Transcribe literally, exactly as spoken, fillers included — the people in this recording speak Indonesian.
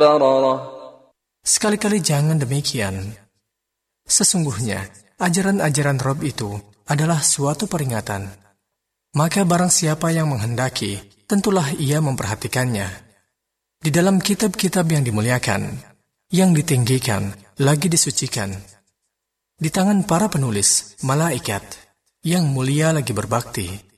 بررة. Sekali-kali jangan demikian. Sesungguhnya, ajaran-ajaran Rabb itu adalah suatu peringatan. Maka barang siapa yang menghendaki, tentulah ia memperhatikannya. Di dalam kitab-kitab yang dimuliakan, yang ditinggikan, lagi disucikan. Di tangan para penulis, malaikat, yang mulia lagi berbakti.